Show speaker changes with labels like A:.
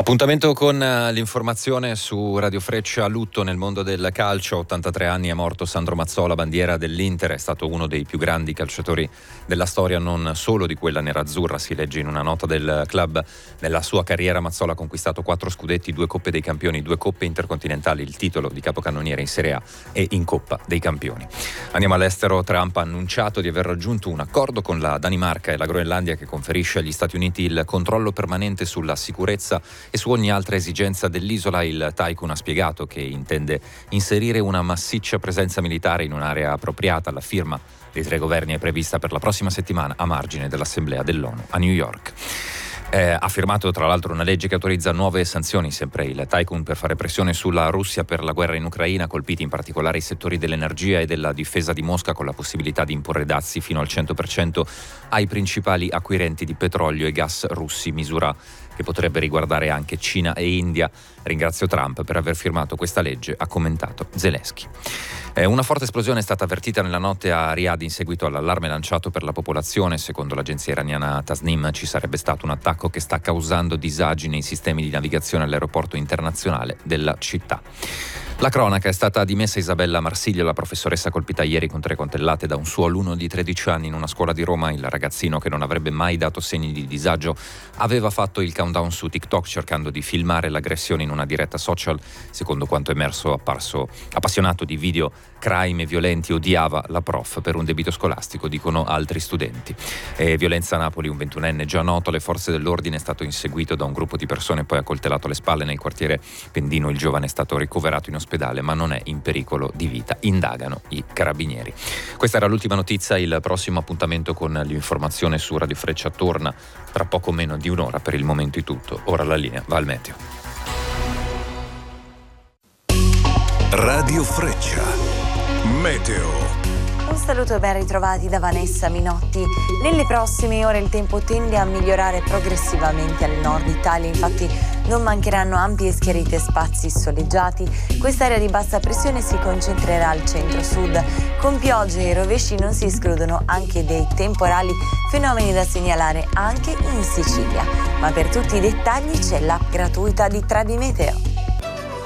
A: Appuntamento con l'informazione su Radio Freccia. Lutto nel mondo del calcio. 83 anni, è morto Sandro Mazzola, bandiera dell'Inter. È stato uno dei più grandi calciatori della storia, non solo di quella nerazzurra. Si legge in una nota del club: nella sua carriera Mazzola ha conquistato 4 scudetti, 2 Coppe dei Campioni, 2 Coppe Intercontinentali, il titolo di capocannoniere in Serie A e in Coppa dei Campioni. Andiamo all'estero. Trump ha annunciato di aver raggiunto un accordo con la Danimarca e la Groenlandia che conferisce agli Stati Uniti il controllo permanente sulla sicurezza e su ogni altra esigenza dell'isola. Il Tycoon ha spiegato che intende inserire una massiccia presenza militare in un'area appropriata. La firma dei 3 governi è prevista per la prossima settimana a margine dell'Assemblea dell'ONU a New York. Ha firmato tra l'altro una legge che autorizza nuove sanzioni, sempre il Tycoon, per fare pressione sulla Russia per la guerra in Ucraina, colpiti in particolare i settori dell'energia e della difesa di Mosca, con la possibilità di imporre dazi fino al 100% ai principali acquirenti di petrolio e gas russi, misura che potrebbe riguardare anche Cina e India. Ringrazio Trump per aver firmato questa legge, ha commentato Zelensky. Una forte esplosione è stata avvertita nella notte a Riyadh in seguito all'allarme lanciato per la popolazione. Secondo l'agenzia iraniana Tasnim ci sarebbe stato un attacco che sta causando disagi nei sistemi di navigazione all'aeroporto internazionale della città. La cronaca: è stata dimessa Isabella Marsiglio, la professoressa colpita ieri con 3 coltellate da un suo alunno di 13 anni in una scuola di Roma. Il ragazzino, che non avrebbe mai dato segni di disagio, aveva fatto il countdown su TikTok cercando di filmare l'aggressione in una diretta social. Secondo quanto emerso, apparso appassionato di video crime violenti, odiava la prof per un debito scolastico, dicono altri studenti. Violenza a Napoli: un 21enne già noto alle forze dell'ordine è stato inseguito da un gruppo di persone, poi ha coltellato le spalle nel quartiere Pendino. Il giovane è stato ricoverato in ospedale ma non è in pericolo di vita, indagano i carabinieri. Questa era l'ultima notizia. Il prossimo appuntamento con l'informazione su Radio Freccia torna tra poco meno di un'ora. Per il momento è tutto, ora la linea va al meteo.
B: Radio Freccia, meteo.
C: Un saluto e ben ritrovati da Vanessa Minotti. Nelle prossime ore il tempo tende a migliorare progressivamente al nord Italia, infatti non mancheranno ampie e schiarite spazi soleggiati. Quest'area di bassa pressione si concentrerà al centro-sud. Con piogge e rovesci non si escludono anche dei temporali, fenomeni da segnalare anche in Sicilia. Ma per tutti i dettagli c'è l'app gratuita di Tradimeteo.